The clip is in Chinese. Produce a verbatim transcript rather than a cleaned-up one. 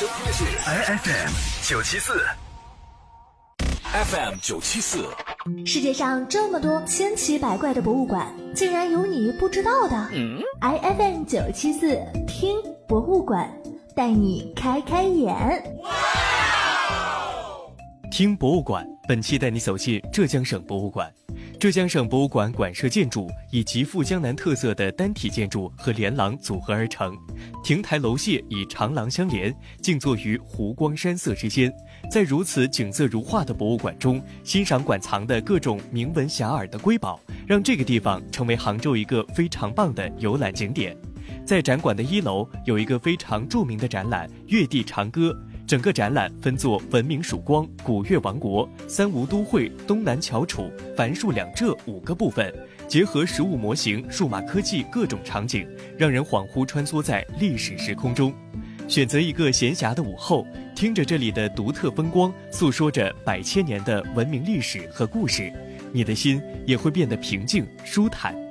收听的是 I F M 九七四 ，F M 九七四。 世界上这么多千奇百怪的博物馆，竟然有你不知道的。嗯、I F M 九七四听博物馆，带你开开眼。 听博物馆，本期带你走进浙江省博物馆。浙江省博物馆馆舍建筑以极富江南特色的单体建筑和连廊组合而成，亭台楼榭以长廊相连，静坐于湖光山色之间。在如此景色如画的博物馆中，欣赏馆藏的各种名闻遐迩的瑰宝，让这个地方成为杭州一个非常棒的游览景点。在展馆的一楼有一个非常著名的展览《粤地长歌》，整个展览分作文明曙光、古越王国、三吴都会、东南翘楚、繁树两浙五个部分，结合实物模型、数码科技各种场景，让人恍惚穿梭在历史时空中。选择一个闲暇的午后，听着这里的独特风光，诉说着百千年的文明历史和故事，你的心也会变得平静舒坦。